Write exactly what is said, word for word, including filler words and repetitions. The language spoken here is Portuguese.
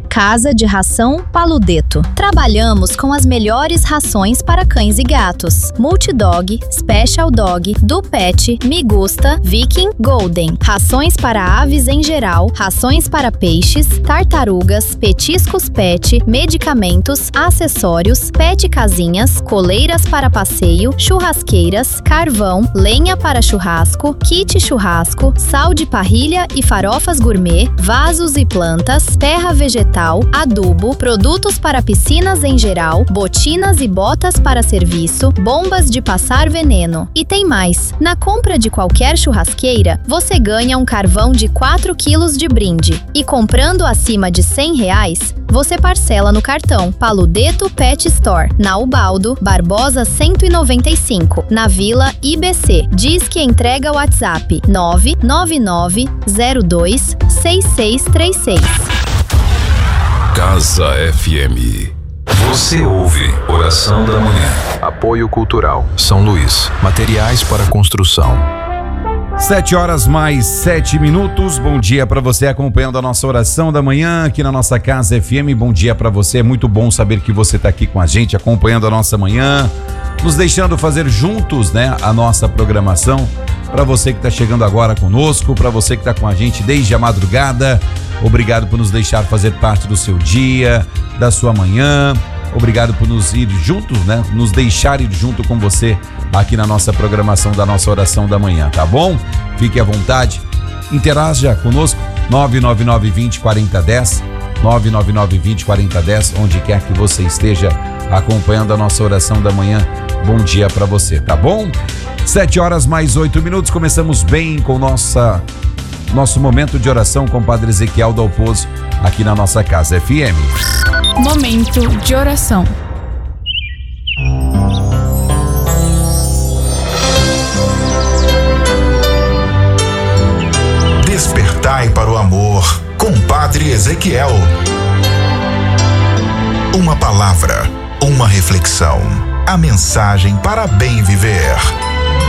Casa de Ração Paludeto. Trabalhamos com as melhores rações para cães e gatos. Multidog, Special Dog, do Pet, Migusta, Viking, Golden. Rações para aves em geral, rações para peixes, tartarugas, petiscos pet, medicamentos, acessórios, pet casinhas, coleiras para passeio, churrasqueiras, carvão, lenha para churrasco, kit churrasco, sal de parrilha e farofas gourmet, vasos e plantas, terra vegetal, adubo, produtos para piscinas em geral, botinas e botas para serviço, bombas de passar veneno. E tem mais! Na compra de qualquer churrasqueira, você ganha um carvão de quatro quilos de brinde. E comprando acima de cem reais, você parcela no cartão Paludeto Pet Store, na Ubaldo, Barbosa cento e noventa e cinco, na Vila I B C. Diz que entrega WhatsApp nove nove nove zero dois seis seis três seis. Casa F M. Você ouve Oração da Manhã. Apoio Cultural São Luís. Materiais para construção. Sete horas mais sete minutos. Bom dia para você acompanhando a nossa Oração da Manhã aqui na nossa Casa F M. Bom dia para você. É muito bom saber que você está aqui com a gente acompanhando a nossa manhã, nos deixando fazer juntos, né, a nossa programação. Para você que está chegando agora conosco, para você que está com a gente desde a madrugada, obrigado por nos deixar fazer parte do seu dia, da sua manhã. Obrigado por nos ir juntos, né? Nos deixar ir junto com você aqui na nossa programação da nossa Oração da Manhã, tá bom? Fique à vontade, interaja conosco, nove nove nove vinte quarenta dez, nove nove nove vinte quarenta dez, onde quer que você esteja acompanhando a nossa Oração da Manhã. Bom dia para você, tá bom? Sete horas mais oito minutos, começamos bem com nossa, nosso momento de oração com o Padre Ezequiel Dalpozo aqui na nossa Casa F M. Momento de oração. Despertai para o amor com Padre Ezequiel. Uma palavra, uma reflexão, a mensagem para bem viver.